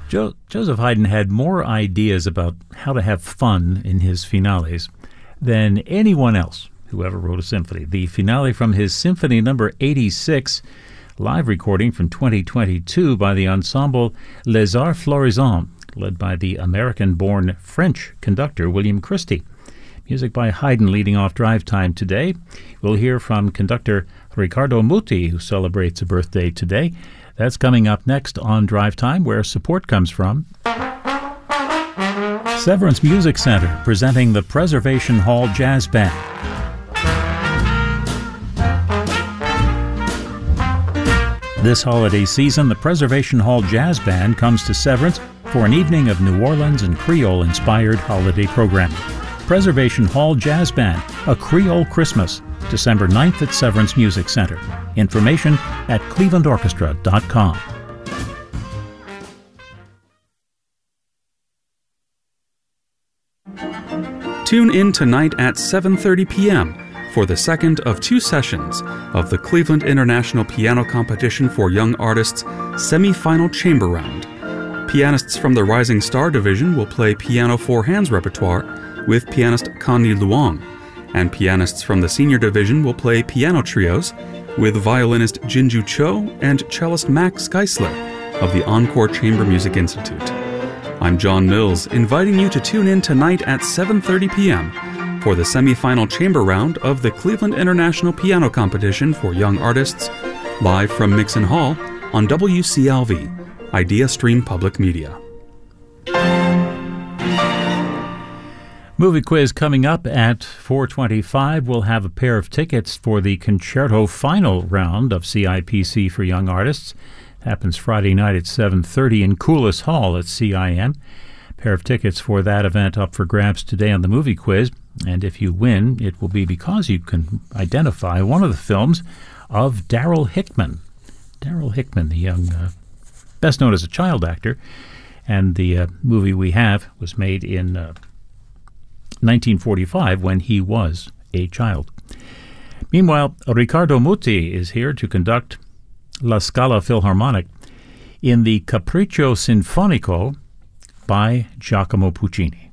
Joseph Haydn had more ideas about how to have fun in his finales than anyone else who ever wrote a symphony. The finale from his Symphony No. 86, live recording from 2022 by the ensemble Les Arts Florissants, led by the American-born French conductor William Christie. Music by Haydn leading off Drive Time today. We'll hear from conductor Riccardo Muti, who celebrates a birthday today. That's coming up next on Drive Time, where support comes from Severance Music Center, presenting the Preservation Hall Jazz Band. This holiday season, the Preservation Hall Jazz Band comes to Severance for an evening of New Orleans and Creole-inspired holiday programming. Preservation Hall Jazz Band, A Creole Christmas, December 9th at Severance Music Center. Information at clevelandorchestra.com. Tune in tonight at 7:30 p.m. for the second of two sessions of the Cleveland International Piano Competition for Young Artists semi-final chamber round. Pianists from the Rising Star Division will play piano four hands repertoire with pianist Connie Luong, and pianists from the Senior Division will play piano trios with violinist Jinju Cho and cellist Max Geisler of the Encore Chamber Music Institute. I'm John Mills, inviting you to tune in tonight at 7:30 p.m. for the semi-final chamber round of the Cleveland International Piano Competition for Young Artists, live from Mixon Hall on WCLV, Idea Stream Public Media. Movie quiz coming up at 4:25. We'll have a pair of tickets for the concerto final round of CIPC for Young Artists. Happens Friday night at 7:30 in Coulis Hall at CIM. A pair of tickets for that event up for grabs today on the movie quiz. And if you win, it will be because you can identify one of the films of Darryl Hickman. Darryl Hickman, the young, best known as a child actor. And the movie we have was made in 1945 when he was a child. Meanwhile, Riccardo Muti is here to conduct La Scala Philharmonic in the Capriccio Sinfonico by Giacomo Puccini.